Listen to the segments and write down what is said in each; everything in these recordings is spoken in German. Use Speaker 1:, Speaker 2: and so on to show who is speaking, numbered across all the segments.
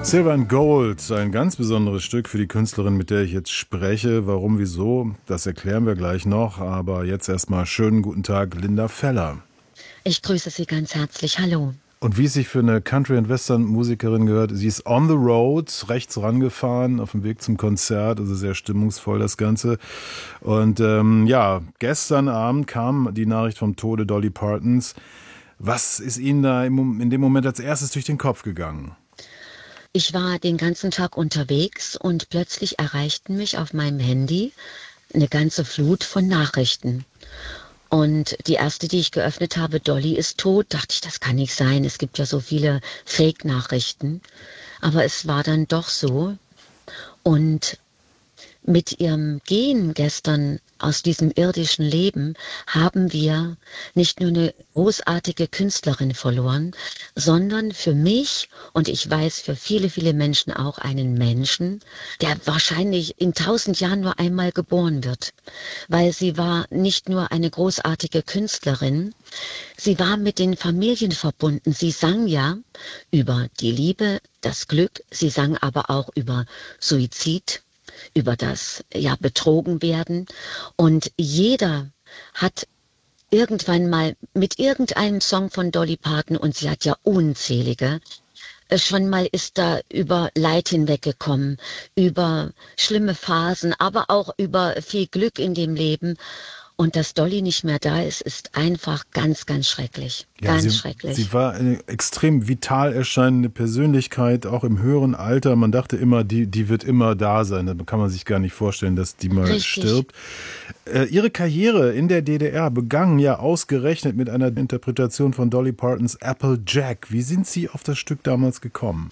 Speaker 1: Silver and Gold, ein ganz besonderes Stück für die Künstlerin, mit der ich jetzt spreche. Warum, wieso, das erklären wir gleich noch. Aber jetzt erstmal schönen guten Tag, Linda Feller.
Speaker 2: Ich grüße Sie ganz herzlich. Hallo.
Speaker 1: Und wie es sich für eine Country- und Western-Musikerin gehört, sie ist on the road, rechts rangefahren, auf dem Weg zum Konzert, also sehr stimmungsvoll das Ganze. Und gestern Abend kam die Nachricht vom Tode Dolly Partons. Was ist Ihnen da in dem Moment als erstes durch den Kopf gegangen?
Speaker 2: Ich war den ganzen Tag unterwegs und plötzlich erreichten mich auf meinem Handy eine ganze Flut von Nachrichten. Und die erste, die ich geöffnet habe, Dolly ist tot, dachte ich, das kann nicht sein. Es gibt ja so viele Fake-Nachrichten. Aber es war dann doch so. Und mit ihrem Gehen gestern aus diesem irdischen Leben haben wir nicht nur eine großartige Künstlerin verloren, sondern für mich und ich weiß für viele, viele Menschen auch einen Menschen, der wahrscheinlich in 1000 Jahren nur einmal geboren wird. Weil sie war nicht nur eine großartige Künstlerin, sie war mit den Familien verbunden. Sie sang ja über die Liebe, das Glück, sie sang aber auch über Suizid, über das betrogen werden. Und jeder hat irgendwann mal mit irgendeinem Song von Dolly Parton, und sie hat ja unzählige, schon mal ist da über Leid hinweggekommen, über schlimme Phasen, aber auch über viel Glück in dem Leben. Und dass Dolly nicht mehr da ist, ist einfach ganz, ganz schrecklich.
Speaker 1: Ja,
Speaker 2: Ganz schrecklich.
Speaker 1: sie war eine extrem vital erscheinende Persönlichkeit, auch im höheren Alter. Man dachte immer, die wird immer da sein. Da kann man sich gar nicht vorstellen, dass die mal
Speaker 2: Richtig.
Speaker 1: stirbt. Ihre Karriere in der DDR begann ja ausgerechnet mit einer Interpretation von Dolly Partons Applejack. Wie sind Sie auf das Stück damals gekommen?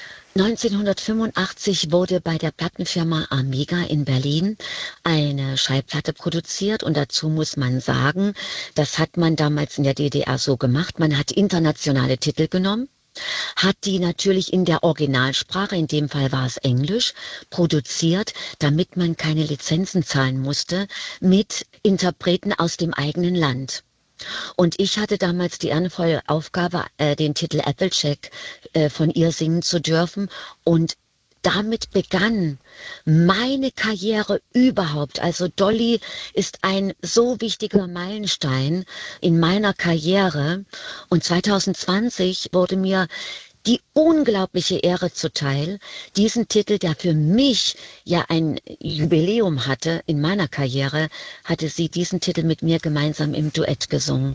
Speaker 2: 1985 wurde bei der Plattenfirma Amiga in Berlin eine Schallplatte produziert und dazu muss man sagen, das hat man damals in der DDR so gemacht, man hat internationale Titel genommen, hat die natürlich in der Originalsprache, in dem Fall war es Englisch, produziert, damit man keine Lizenzen zahlen musste, mit Interpreten aus dem eigenen Land. Und ich hatte damals die ehrenvolle Aufgabe, den Titel Applejack von ihr singen zu dürfen. Und damit begann meine Karriere überhaupt. Also Dolly ist ein so wichtiger Meilenstein in meiner Karriere. Und 2020 wurde mir die unglaubliche Ehre zuteil, diesen Titel, der für mich ja ein Jubiläum hatte in meiner Karriere, hatte sie diesen Titel mit mir gemeinsam im Duett gesungen.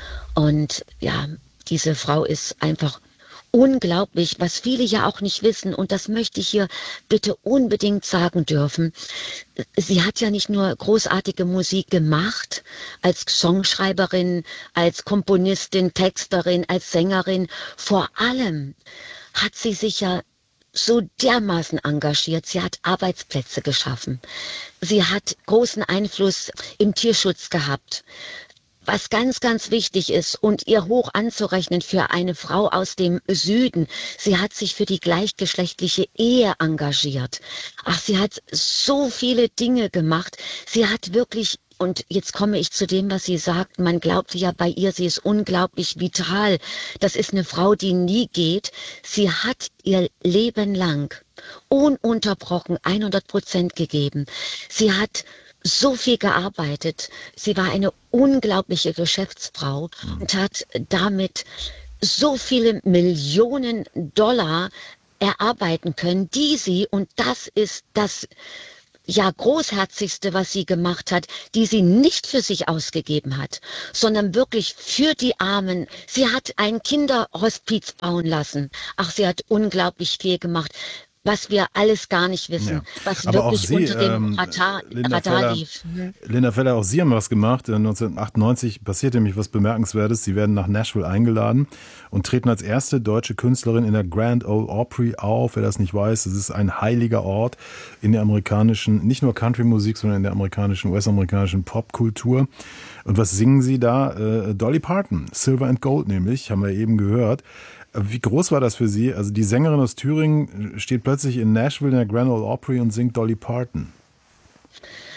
Speaker 2: Und ja, diese Frau ist einfach unglaublich, was viele ja auch nicht wissen, und das möchte ich hier bitte unbedingt sagen dürfen. Sie hat ja nicht nur großartige Musik gemacht, als Songschreiberin, als Komponistin, Texterin, als Sängerin. Vor allem hat sie sich ja so dermaßen engagiert. Sie hat Arbeitsplätze geschaffen. Sie hat großen Einfluss im Tierschutz gehabt. Was ganz, ganz wichtig ist und ihr hoch anzurechnen für eine Frau aus dem Süden, sie hat sich für die gleichgeschlechtliche Ehe engagiert. Ach, sie hat so viele Dinge gemacht. Sie hat wirklich, und jetzt komme ich zu dem, was sie sagt, man glaubte ja bei ihr, sie ist unglaublich vital. Das ist eine Frau, die nie geht. Sie hat ihr Leben lang ununterbrochen 100% gegeben. Sie hat so viel gearbeitet. Sie war eine unglaubliche Geschäftsfrau und hat damit so viele Millionen Dollar erarbeiten können, die sie, und das ist das großherzigste, was sie gemacht hat, die sie nicht für sich ausgegeben hat, sondern wirklich für die Armen. Sie hat ein Kinderhospiz bauen lassen. Ach, sie hat unglaublich viel gemacht, was wir alles gar nicht wissen,
Speaker 1: Ja.
Speaker 2: was
Speaker 1: Aber auch
Speaker 2: wirklich
Speaker 1: Sie,
Speaker 2: unter dem Radar lief.
Speaker 1: Linda Feller, auch Sie haben was gemacht. 1998 passierte nämlich was Bemerkenswertes. Sie werden nach Nashville eingeladen und treten als erste deutsche Künstlerin in der Grand Ole Opry auf. Wer das nicht weiß, das ist ein heiliger Ort in der amerikanischen, nicht nur Country-Musik, sondern in der amerikanischen, US-amerikanischen Popkultur. Und was singen Sie da? Dolly Parton, Silver and Gold nämlich, haben wir eben gehört. Wie groß war das für Sie? Also die Sängerin aus Thüringen steht plötzlich in Nashville in der Grand Ole Opry und singt Dolly Parton.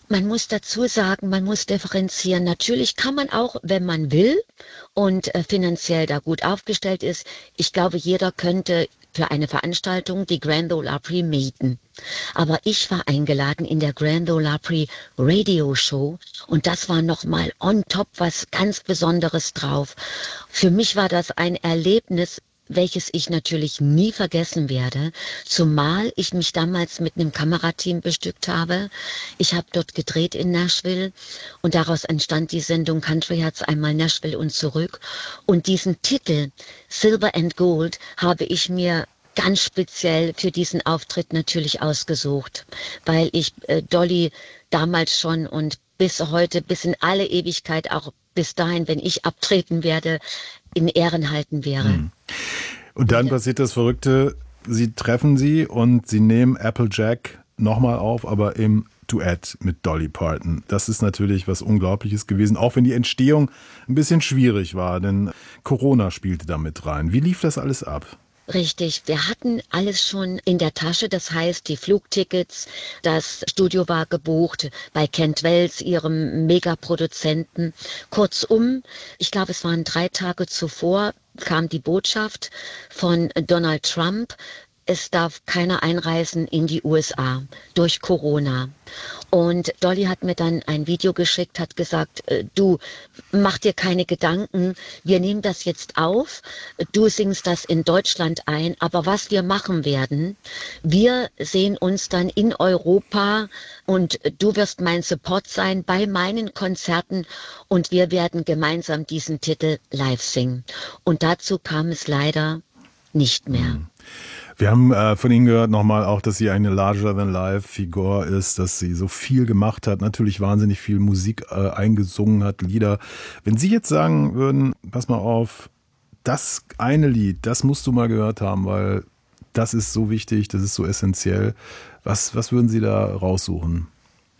Speaker 2: Man muss dazu sagen, man muss differenzieren. Natürlich kann man auch, wenn man will und finanziell da gut aufgestellt ist, ich glaube, jeder könnte für eine Veranstaltung die Grand Ole Opry mieten. Aber ich war eingeladen in der Grand Ole Opry Radio Show und das war nochmal on top was ganz Besonderes drauf. Für mich war das ein Erlebnis, welches ich natürlich nie vergessen werde, zumal ich mich damals mit einem Kamerateam bestückt habe. Ich habe dort gedreht in Nashville und daraus entstand die Sendung Country Hearts einmal Nashville und zurück. Und diesen Titel Silver and Gold habe ich mir ganz speziell für diesen Auftritt natürlich ausgesucht, weil ich Dolly damals schon und bis heute, bis in alle Ewigkeit, auch bis dahin, wenn ich abtreten werde, in Ehren halten wäre.
Speaker 1: Und dann passiert das Verrückte, sie treffen sie und sie nehmen Applejack nochmal auf, aber im Duett mit Dolly Parton. Das ist natürlich was Unglaubliches gewesen, auch wenn die Entstehung ein bisschen schwierig war, denn Corona spielte da mit rein. Wie lief das alles ab?
Speaker 2: Richtig, wir hatten alles schon in der Tasche, das heißt die Flugtickets, das Studio war gebucht bei Kent Wells, ihrem Megaproduzenten. Kurzum, ich glaube es waren 3 Tage zuvor, kam die Botschaft von Donald Trump, es darf keiner einreisen in die USA durch Corona. Und Dolly hat mir dann ein Video geschickt, hat gesagt, du, mach dir keine Gedanken, wir nehmen das jetzt auf, du singst das in Deutschland ein, aber was wir machen werden, wir sehen uns dann in Europa und du wirst mein Support sein bei meinen Konzerten und wir werden gemeinsam diesen Titel live singen. Und dazu kam es leider nicht mehr.
Speaker 1: Wir haben von Ihnen gehört nochmal auch, dass sie eine Larger-than-Life-Figur ist, dass sie so viel gemacht hat, natürlich wahnsinnig viel Musik eingesungen hat, Lieder. Wenn Sie jetzt sagen würden, pass mal auf, das eine Lied, das musst du mal gehört haben, weil das ist so wichtig, das ist so essentiell. Was würden Sie da raussuchen?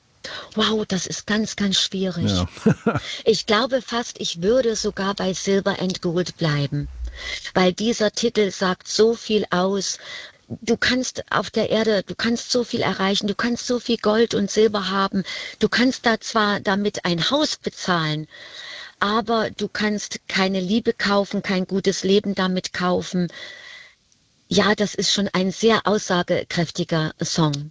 Speaker 2: Wow, das ist ganz, ganz schwierig.
Speaker 1: Ja.
Speaker 2: Ich glaube fast, ich würde sogar bei Silver and Gold bleiben. Weil dieser Titel sagt so viel aus. Du kannst auf der Erde, du kannst so viel erreichen, du kannst so viel Gold und Silber haben. Du kannst da zwar damit ein Haus bezahlen, aber du kannst keine Liebe kaufen, kein gutes Leben damit kaufen. Ja, das ist schon ein sehr aussagekräftiger Song.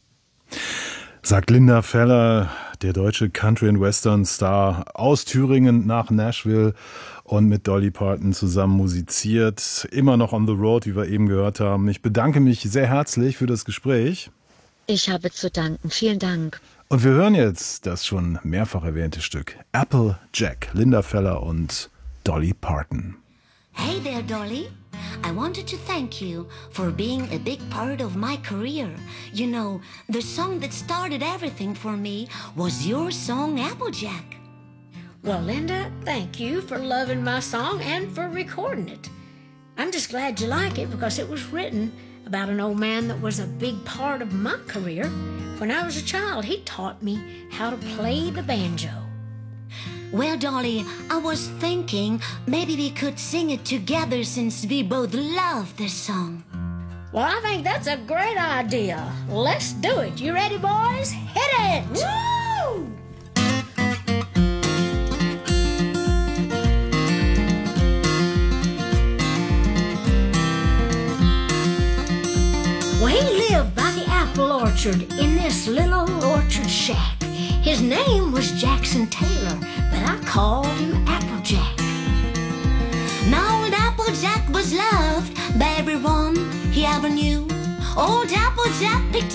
Speaker 1: Sagt Linda Feller, der deutsche Country- und Western-Star aus Thüringen nach Nashville und mit Dolly Parton zusammen musiziert. Immer noch on the road, wie wir eben gehört haben. Ich bedanke mich sehr herzlich für das Gespräch.
Speaker 2: Ich habe zu danken. Vielen Dank.
Speaker 1: Und wir hören jetzt das schon mehrfach erwähnte Stück Applejack, Linda Feller und Dolly Parton.
Speaker 3: Hey there, Dolly. I wanted to thank you for being a big part of my career. You know, the song that started everything for me was your song, Applejack.
Speaker 4: Well, Linda, thank you for loving my song and for recording it. I'm just glad you like it because it was written about an old man that was a big part of my career. When I was a child, he taught me how to play the banjo.
Speaker 3: Well, Dolly, I was thinking maybe we could sing it together since we both love this song.
Speaker 4: Well, I think that's a great idea. Let's do it. You ready, boys? Hit it! Woo! Well, he lived by the apple orchard in this little orchard shack. His name was Jackson Taylor, but I called him Applejack.
Speaker 3: Now old Applejack was loved by everyone he ever knew. Old Applejack picked